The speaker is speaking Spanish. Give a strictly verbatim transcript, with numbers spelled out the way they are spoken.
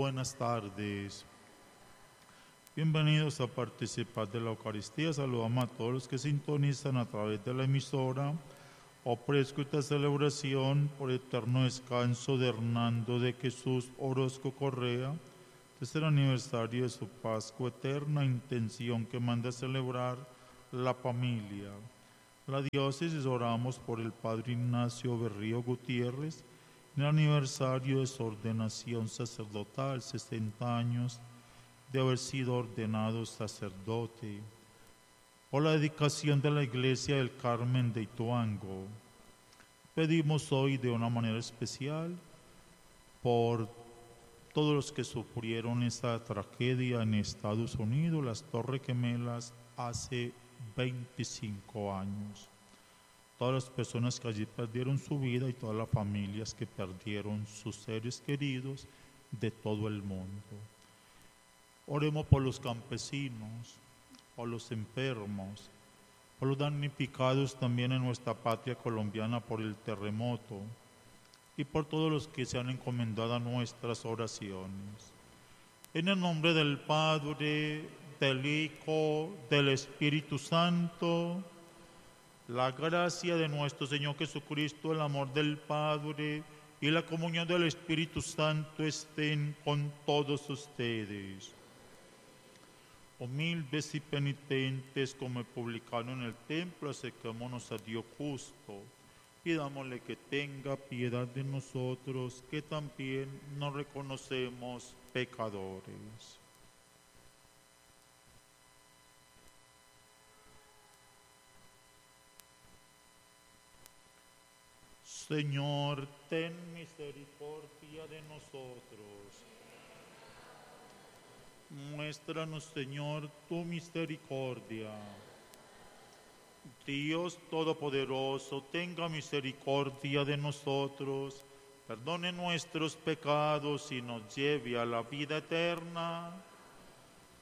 buenas tardes. Bienvenidos a participar de la Eucaristía. Saludamos a todos los que sintonizan a través de la emisora. Ofrezco esta celebración por eterno descanso de Hernando de Jesús Orozco Correa, desde el aniversario de su Pascua eterna, intención que manda celebrar la familia. La diócesis oramos por el Padre Ignacio Berrío Gutiérrez, en el aniversario de su ordenación sacerdotal, sesenta años de haber sido ordenado sacerdote, por la dedicación de la Iglesia del Carmen de Ituango. Pedimos hoy de una manera especial por todos los que sufrieron esta tragedia en Estados Unidos, las Torres Gemelas, hace veinticinco años. Todas las personas que allí perdieron su vida y todas las familias que perdieron sus seres queridos de todo el mundo. Oremos por los campesinos, por los enfermos, por los damnificados también en nuestra patria colombiana por el terremoto y por todos los que se han encomendado a nuestras oraciones. En el nombre del Padre, del Hijo, del Espíritu Santo, la gracia de nuestro Señor Jesucristo, el amor del Padre y la comunión del Espíritu Santo estén con todos ustedes. Humildes y penitentes como el publicano en el templo, acerquémonos a Dios justo. Pidámosle que tenga piedad de nosotros, que también nos reconocemos pecadores. Señor, ten misericordia de nosotros. Muéstranos, Señor, tu misericordia. Dios Todopoderoso, tenga misericordia de nosotros, perdone nuestros pecados y nos lleve a la vida eterna.